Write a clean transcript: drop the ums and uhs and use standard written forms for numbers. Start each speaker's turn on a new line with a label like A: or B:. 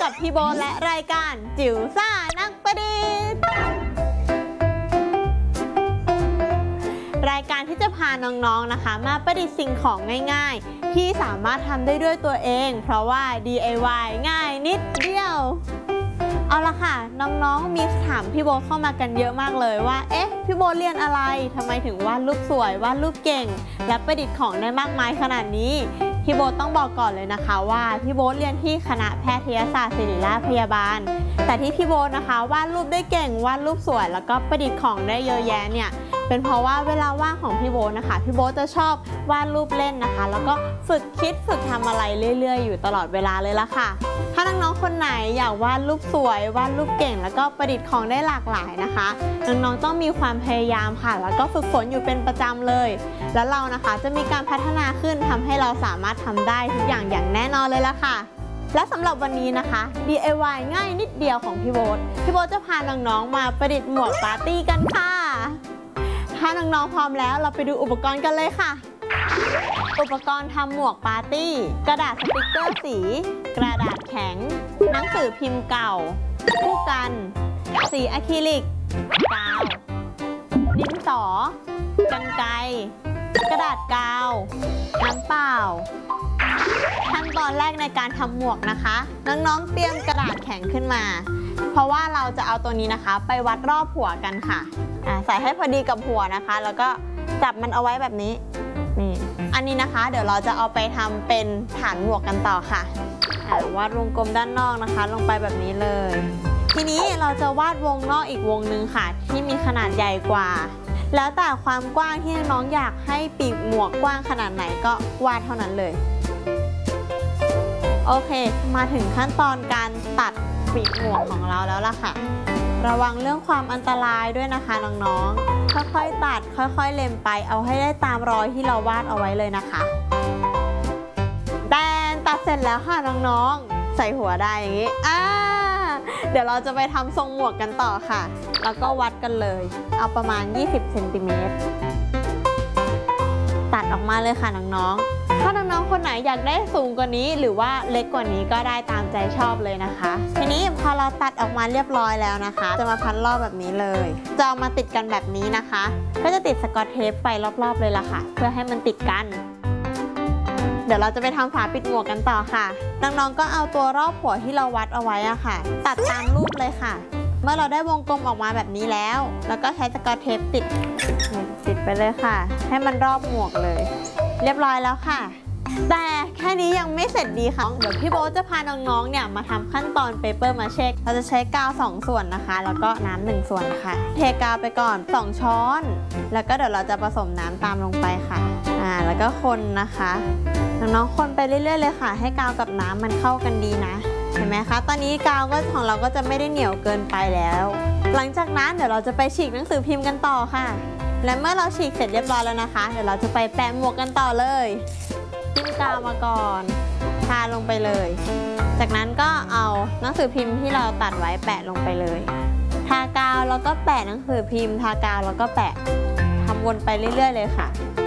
A: กับพี่โบและรายการจิ๋วซ่านักประดิษฐ์รายการที่จะพาน้องๆนะคะมาประดิษฐ์สิ่งของง่ายๆที่สามารถทำได้ด้วยตัวเองเพราะว่า DIY ง่ายนิดเดียวเอาละค่ะน้องๆมีถามพี่โบเข้ามากันเยอะมากเลยว่าพี่โบเรียนอะไรทำไมถึงวาดรูปสวยวาดรูปเก่งและประดิษฐ์ของได้มากมายขนาดนี้พี่โบต้องบอกก่อนเลยนะคะว่าพี่โบเรียนที่คณะแพทยศาสตร์ศิริราชพยาบาลแต่ที่พี่โบนะคะวาดรูปได้เก่งวาดรูปสวยแล้วก็ประดิษฐ์ของได้เยอะแยะเนี่ยเป็นเพราะว่าเวลาว่างของพี่โบนะคะพี่โบจะชอบวาดรูปเล่นนะคะแล้วก็ฝึกคิดฝึกทำอะไรเรื่อยๆอยู่ตลอดเวลาเลยละค่ะถ้าน้องๆคนไหนอยากวาดรูปสวยวาดรูปเก่งแล้วก็ประดิษฐ์ของได้หลากหลายนะคะน้องๆต้องมีความพยายามค่ะแล้วก็ฝึกฝนอยู่เป็นประจำเลยแล้วเรานะคะจะมีการพัฒนาขึ้นทำให้เราสามารถทำได้ทุกอย่างอย่างแน่นอนเลยละค่ะและสำหรับวันนี้นะคะ DIY ง่ายนิดเดียวของพี่โบจะพาน้องๆมาประดิษฐ์หมวกปาร์ตี้กันค่ะถ้าน้องๆพร้อมแล้วเราไปดูอุปกรณ์กันเลยค่ะอุปกรณ์ทำหมวกปาร์ตี้กระดาษสติกเกอร์สีกระดาษแข็งหนังสือพิมพ์เก่าคู่กันสีอะคริลิกกาวดินสอกรรไกรกระดาษกาวน้ำเปล่าขั้นตอนแรกในการทำหมวกนะคะน้องๆเตรียมกระดาษแข็งขึ้นมาเพราะว่าเราจะเอาตัวนี้นะคะไปวัดรอบหัวกันค่ะใส่ให้พอดีกับหัวนะคะแล้วก็จับมันเอาไว้แบบนี้นี่อันนี้นะคะเดี๋ยวเราจะเอาไปทำเป็นฐานหมวกกันต่อค่ะวาดวงกลมด้านนอกนะคะลงไปแบบนี้เลยทีนี้เราจะวาดวงนอกอีกวงนึงค่ะที่มีขนาดใหญ่กว่าแล้วแต่ความกว้างที่น้องอยากให้ปีกหมวกกว้างขนาดไหนก็วาดเท่านั้นเลยโอเคมาถึงขั้นตอนการตัดปีกหมวกของเราแล้วล่ะค่ะระวังเรื่องความอันตรายด้วยนะคะน้องๆค่อยๆตัดค่อยๆเล็มไปเอาให้ได้ตามรอยที่เราวาดเอาไว้เลยนะคะตัดเสร็จแล้วค่ะน้องๆใส่หัวได้อย่างนี้เดี๋ยวเราจะไปทำทรงหมวกกันต่อค่ะแล้วก็วัดกันเลยเอาประมาณ20 เซนติเมตรตัดออกมาเลยค่ะน้องๆถ้าน้องๆคนไหนอยากได้สูงกว่านี้หรือว่าเล็กกว่านี้ก็ได้ตามใจชอบเลยนะคะทีนี้พอเราตัดออกมาเรียบร้อยแล้วนะคะจะมาพันรอบแบบนี้เลยจะเอามาติดกันแบบนี้นะคะก็จะติดสกอตเทปไปรอบๆเลยล่ะค่ะเพื่อให้มันติดกันเดี๋ยวเราจะไปทำฝาปิดหมวกกันต่อค่ะน้องๆก็เอาตัวรอบหัวที่เราวัดเอาไว้อะค่ะตัดตามรูปเลยค่ะเมื่อเราได้วงกลมออกมาแบบนี้แล้วก็ใช้สกอตเทปติดไปเลยค่ะให้มันรอบหมวกเลยเรียบร้อยแล้วค่ะแต่แค่นี้ยังไม่เสร็จดีค่ะเดี๋ยวพี่โบ๊ทจะพาน้องๆเนี่ยมาทำขั้นตอนเปเปอร์มาเช็คเราจะใช้กาว2 ส่วนนะคะแล้วก็น้ำ1 ส่วนค่ะเทกาวไปก่อน2 ช้อนแล้วก็เดี๋ยวเราจะผสมน้ำตามลงไปค่ะแล้วก็คนนะคะน้องๆคนไปเรื่อยๆเลยค่ะให้กาวกับน้ำมันเข้ากันดีนะเห็นไหมคะตอนนี้กาวของเราก็จะไม่ได้เหนียวเกินไปแล้วหลังจากนั้นเดี๋ยวเราจะไปฉีกหนังสือพิมพ์กันต่อค่ะและเมื่อเราฉีกเสร็จเรียบร้อยแล้วนะคะเดี๋ยวเราจะไปแปะหมวกกันต่อเลยจิ้มกาวมาก่อนทาลงไปเลยจากนั้นก็เอาหนังสือพิมพ์ที่เราตัดไว้แปะลงไปเลยทากาวแล้วก็แปะหนังสือพิมพ์ทากาวแล้วก็แปะทำวนไปเรื่อยๆเลยค่ะ